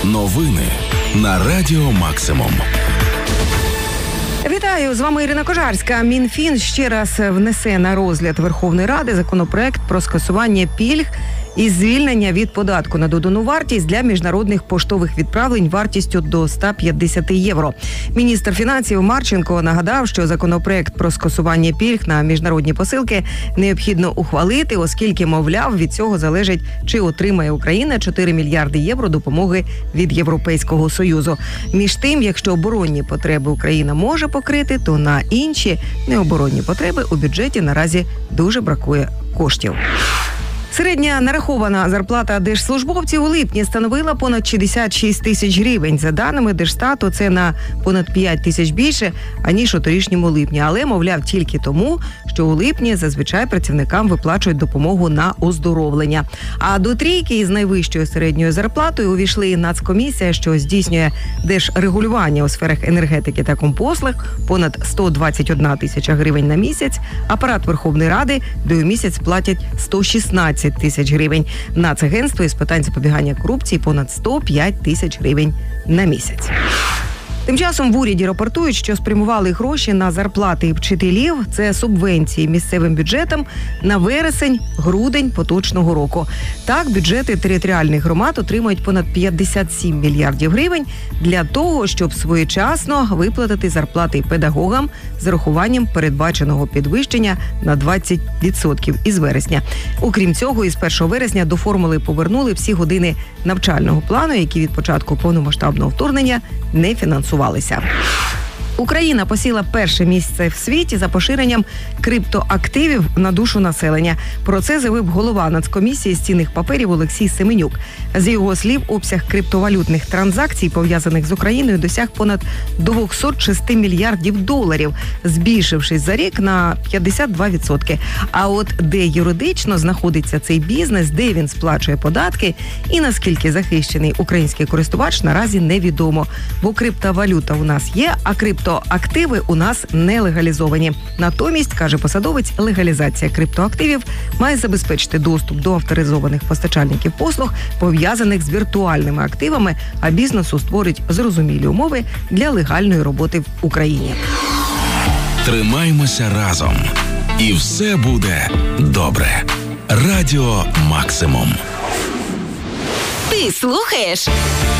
Новини на Радіо Максимум. Вітаю, з вами Ірина Кожарська. Мінфін ще раз внесе на розгляд Верховної Ради законопроект про скасування пільг і звільнення від податку на додану вартість для міжнародних поштових відправлень вартістю до 150 євро. Міністр фінансів Марченко нагадав, що законопроект про скасування пільг на міжнародні посилки необхідно ухвалити, оскільки, мовляв, від цього залежить, чи отримає Україна 4 мільярди євро допомоги від Європейського Союзу. Між тим, якщо оборонні потреби Україна може покрити, то на інші необоронні потреби у бюджеті наразі дуже бракує коштів. Середня нарахована зарплата держслужбовців у липні становила понад 66 тисяч гривень. За даними Держстату, це на понад 5 тисяч більше, аніж у торішньому липні. Але, мовляв, тільки тому, що у липні зазвичай працівникам виплачують допомогу на оздоровлення. А до трійки із найвищою середньою зарплатою увійшли Нацкомісія, що здійснює держрегулювання у сферах енергетики та компослуг, понад 121 тисяча гривень на місяць. Апарат Верховної Ради, де у місяць платять 116 тисяч гривень. Нацагентство із питань запобігання корупції понад 105 тисяч гривень на місяць. Тим часом в уряді рапортують, що спрямували гроші на зарплати вчителів. Це субвенції місцевим бюджетам на вересень-грудень поточного року. Так, бюджети територіальних громад отримують понад 57 мільярдів гривень для того, щоб своєчасно виплатити зарплати педагогам з урахуванням передбаченого підвищення на 20% із вересня. Окрім цього, із 1 вересня до формули повернули всі години навчального плану, які від початку повномасштабного вторгнення не фінансувалися. Україна посіла перше місце в світі за поширенням криптоактивів на душу населення. Про це заявив голова Нацкомісії з цінних паперів Олексій Семенюк. З його слів, обсяг криптовалютних транзакцій, пов'язаних з Україною, досяг понад 206 мільярдів доларів, збільшившись за рік на 52%. А от де юридично знаходиться цей бізнес, де він сплачує податки і наскільки захищений український користувач, наразі невідомо. Бо криптовалюта у нас є, а криптоактиви у нас не легалізовані. Натомість, каже посадовець, легалізація криптоактивів має забезпечити доступ до авторизованих постачальників послуг, пов'язаних з віртуальними активами, а бізнесу створить зрозумілі умови для легальної роботи в Україні. Тримаймося разом. І все буде добре. Радіо Максимум. Ти слухаєш